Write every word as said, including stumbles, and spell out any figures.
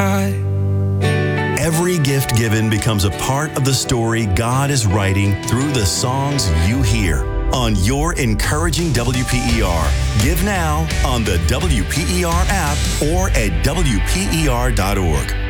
high. Every gift given becomes a part of the story God is writing through the songs you hear on your encouraging W P E R. Give now on the W P E R app or at W P E R dot org.